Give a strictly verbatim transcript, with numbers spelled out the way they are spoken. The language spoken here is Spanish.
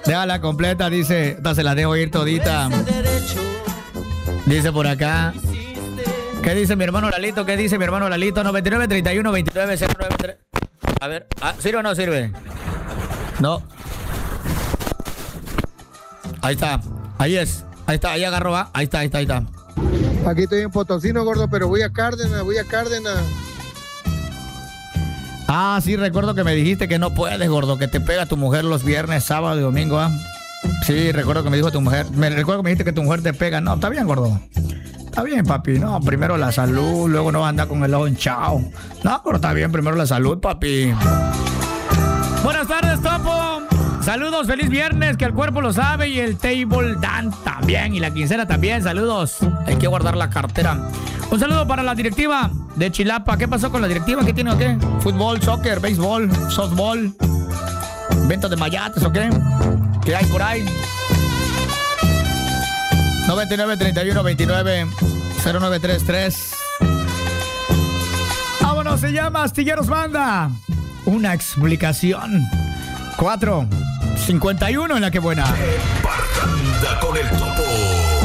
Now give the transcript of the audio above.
Déjala completa, dice. Esta se la dejo ir todita. Dice por acá. ¿Qué dice mi hermano Lalito? ¿Qué dice mi hermano Lalito? noventa y nueve, treinta y uno, veintinueve, cero nueve tres. A ver, ¿ah, ¿sirve o no sirve? No. Ahí está. Ahí es. Ahí está, ahí agarró, ¿va? Ahí está, ahí está, ahí está. Aquí estoy en Potosino, gordo, pero voy a Cárdenas, voy a Cárdenas. Ah, sí, recuerdo que me dijiste que no puedes, gordo, que te pega tu mujer los viernes, sábado y domingo, ¿ah? Sí, recuerdo que me dijo tu mujer. Me recuerdo que me dijiste que tu mujer te pega. No, está bien, gordo. Está bien, papi. No, primero la salud, luego no vas a andar con el ojo hinchado. No, pero está bien, primero la salud, papi. Buenas tardes, Topo. Saludos, feliz viernes, que el cuerpo lo sabe y el table dan también y la quincena también. Saludos. Hay que guardar la cartera. Un saludo para la directiva de Chilapa. ¿Qué pasó con la directiva? ¿Qué tiene o qué? Fútbol, soccer, béisbol, softball, ventas de mayates o qué? ¿Qué hay por ahí? noventa y nueve, treinta y uno, veintinueve, cero nueve tres tres. Vámonos, se llama Astilleros Banda. Una explicación. cuatro cincuenta y uno en la que buena. Parranda con el Topo.